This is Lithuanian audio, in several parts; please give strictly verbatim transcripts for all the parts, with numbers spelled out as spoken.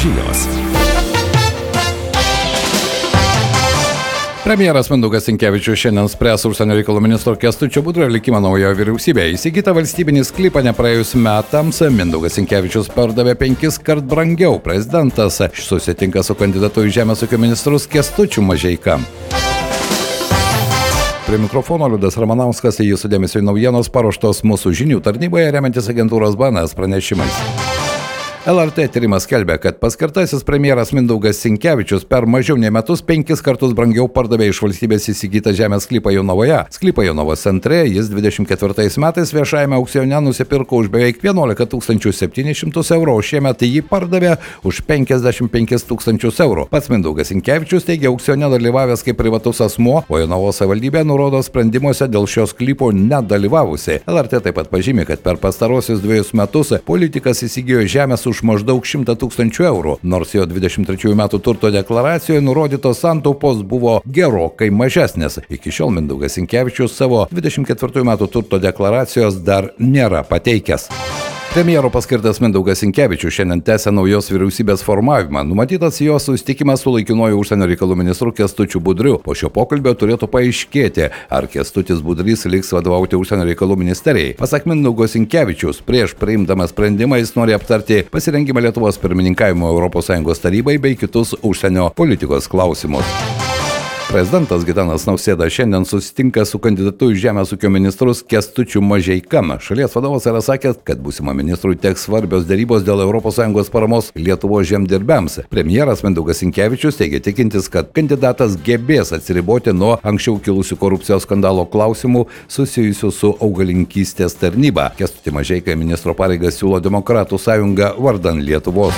žinios. Premjeras Mindaugas Sinkevičius šiandien spręs užsienio reikalų ministro Kęstučio Budrio likimą naujoje vyriausybėje. Įsigytą valstybinį sklypą nepraėjus metams Mindaugas Sinkevičius pardavė penkis kart brangiau. Prezidentas susitinka su kandidatu į žemės ūkio ministrus Kęstučiu Mažeika. Prie mikrofono Liudas Ramanauskas, jūsų dėmesio naujienos paruoštos mūsų žinių tarnyboje remiantis agentūros B N S pranešimais. L R T tyrimas skelbia, kad paskirtasis premjeras Mindaugas Sinkevičius per mažiau nei metus penkis kartus brangiau pardavė iš valstybės įsigytą žemės sklypą Jonavoje. Sklypą Jonavos centre jis dvidešimt ketvirtais metais viešajame aukcione nusipirko už beveik vienuolika tūkstančių septynis šimtus eurų, o šiemet jį pardavė už penkiasdešimt penkis tūkstančius eurų. Pats Mindaugas Sinkevičius teigia aukcione dalyvavęs kaip privatus asmuo, o Jonavos savivaldybė nurodo sprendimuose dėl šio sklypo nedalyvavusi. L R T taip pat pažymi, kad per pastarosius dviejus metus politikas įsigijo žemės už maždaug šimtą tūkstančių eurų, nors jo dvidešimt trečiųjų metų turto deklaracijoje nurodytos santaupos buvo gerokai mažesnės. Iki šiol Mindaugas Sinkevičius savo dvidešimt ketvirtųjų metų turto deklaracijos dar nėra pateikęs. Premjero paskirtas Mindaugas Sinkevičius šiandien tęsia naujos vyriausybės formavimą. Numatytas jo susitikimas su laikinuoju užsienio reikalų ministru Kęstučiu Budriu. Po šio pokalbio turėtų paaiškėti, ar Kęstutis Budrys liks vadovauti užsienio reikalų ministerijai. Pasak Mindaugo Sinkevičiaus, prieš priimdamas sprendimą jis nori aptarti pasirengimą Lietuvos pirmininkavimo Europos Sąjungos tarybai bei kitus užsienio politikos klausimus. Prezidentas Gitanas Nausėda šiandien susitinka su kandidatu į žemės ūkio ministrus Kęstučiu Mažeika. Šalies vadovas yra sakęs, kad būsimam ministrui teks svarbios dėrybos dėl Europos Sąjungos paramos Lietuvos žemdirbiams. Premjeras Mindaugas Sinkevičius teigia tikintis, kad kandidatas gebės atsiriboti nuo anksčiau kilusių korupcijos skandalo klausimų susijusių su augalininkystės tarnyba. Kęstutį Mažeiką ministro pareigas siūlo Demokratų sąjunga vardan Lietuvos.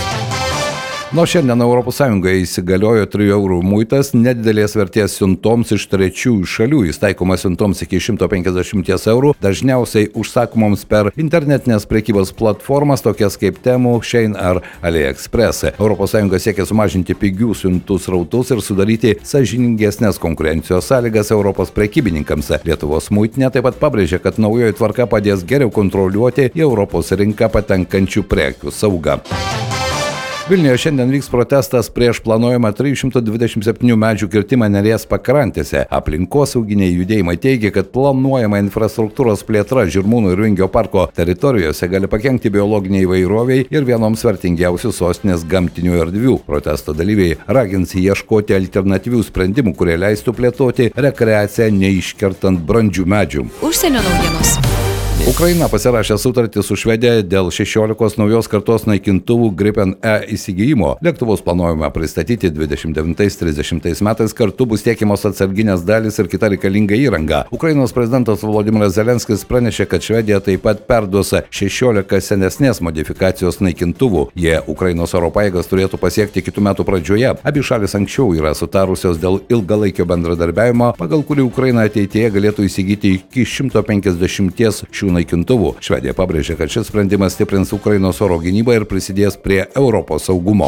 Nuo šiandien Europos Sąjungoje įsigaliojo trijų eurų muitas nedidelės vertės siuntoms iš trečiųjų šalių. Jis taikomas siuntoms iki šimto penkiasdešimt eurų, dažniausiai užsakomoms per internetinės prekybos platformas, tokias kaip Temu, Shein ar AliExpress. Europos Sąjunga siekia sumažinti pigių siuntų srautus ir sudaryti sąžiningesnės konkurencijos sąlygas Europos prekybininkams. Lietuvos muitinė taip pat pabrėžė, kad naujoji tvarka padės geriau kontroliuoti į Europos rinką patenkančių prekių saugą. Vilniuje šiandien vyks protestas prieš planuojamą trijų šimtų dvidešimt septynių medžių kirtimą Neries pakrantėse. Aplinkosauginiai judėjimai teigia, kad planuojama infrastruktūros plėtra Žirmūnų ir Vingio parko teritorijose gali pakenkti biologiniai įvairoviai ir vienoms vertingiausių sostinės gamtinių erdvių. Protesto dalyviai ragins ieškoti alternatyvių sprendimų, kurie leistų plėtoti rekreaciją neiškertant brandžių medžių. Užsienio naujienos. Ukraina pasirašė sutartį su Švedija dėl šešiolikos naujos kartos naikintuvų Gripen E įsigijimo. Lėktuvus planuojama pristatyti dvidešimt devintais trisdešimtais metais, kartu bus tiekiamos atsarginės dalys ir kita reikalinga įranga. Ukrainos prezidentas Volodymyras Zelenskis pranešė, kad Švedija taip pat perduos šešiolika senesnės modifikacijos naikintuvų. Jie Ukrainos oro pajėgas turėtų pasiekti kitų metų pradžioje. Abi šalis anksčiau yra sutarusios dėl ilgalaikio bendradarbiavimo, pagal kurį Ukraina ateityje galėtų įsigyti iki šimto penkiasdešimties šių naikintuvų. Švedija pabrėžė, kad šis sprendimas stiprins Ukrainos oro gynybą ir prisidės prie Europos saugumo.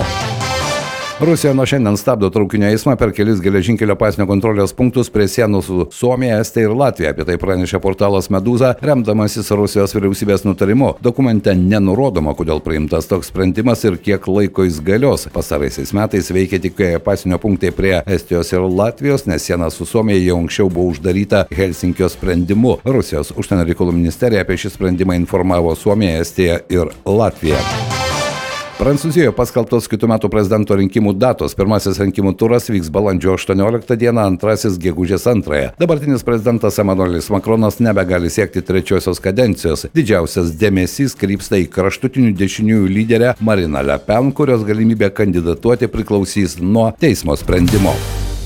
Rusija nuo šiandien stabdo traukinio eismą per kelis geležinkelio pasienio kontrolės punktus prie sienų su Suomija, Estija ir Latvija. Apie tai pranešė portalas Meduza, remdamasis Rusijos vyriausybės nutarimu. Dokumente nenurodoma, kodėl priimtas toks sprendimas ir kiek laiko jis galios. Pastaraisiais metais veikia tik pasienio punktai prie Estijos ir Latvijos, nes siena su Suomija jau anksčiau buvo uždaryta Helsinkio sprendimu. Rusijos užsienio reikalų ministerija apie šį sprendimą informavo Suomiją, Estiją ir Latviją. Prancūzijoje paskelbtos kitų metų prezidento rinkimų datos. Pirmasis rinkimų turas vyks balandžio aštuonioliktą dieną, antrasis gegužės antrąją. Dabartinis prezidentas Emmanuelis Macronas nebegali siekti trečiosios kadencijos. Didžiausias dėmesys krypsta į kraštutinių dešiniųjų lyderę Mariną Le Pen, kurios galimybė kandidatuoti priklausys nuo teismo sprendimo.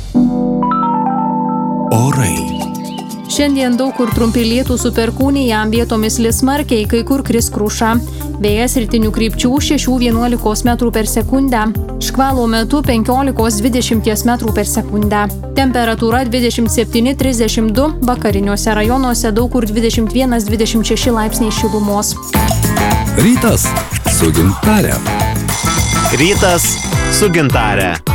Orai. Šiandien daug kur trumpi lietūs su perkūnijom, vietomis lis smarkiai, kai kur kris kruša. Vėjas rytinių krypčių šešių vienuolikos metrų per sekundę. Škvalo metu penkiolikos dvidešimt metrų per sekundę. Temperatūra dvidešimt septyni trisdešimt du, vakariniuose rajonuose daug kur dvidešimt vienas dvidešimt šeši laipsniai šilumos. Rytas su Gintare. Rytas su Gintare.